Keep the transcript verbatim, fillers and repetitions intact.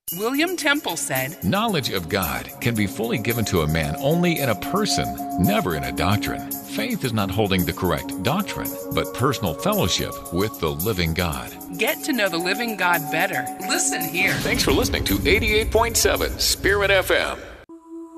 William Temple said, knowledge of God can be fully given to a man only in a person, never in a doctrine. Faith is not holding the correct doctrine, but personal fellowship with the living God. Get to know the living God better. Listen here. Thanks for listening to eighty-eight point seven Spirit F M.